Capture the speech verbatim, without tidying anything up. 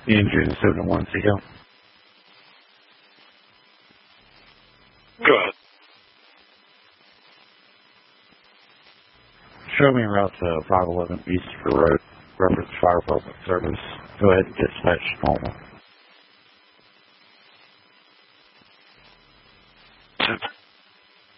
Andrew seven one Seagull. Go ahead. Show me route to five eleven East Road, reference fire public service. Go ahead and dispatch normal.